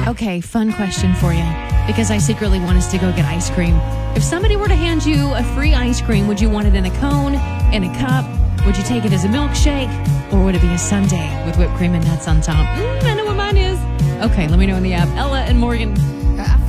Okay, fun question for you, because I secretly want us to go get ice cream. If somebody were to hand you a free ice cream, would you want it in a cone, in a cup? Would you take it as a milkshake? Or would it be a sundae with whipped cream and nuts on top? I know what mine is. Okay, let me know in the app. Ella and Morgan.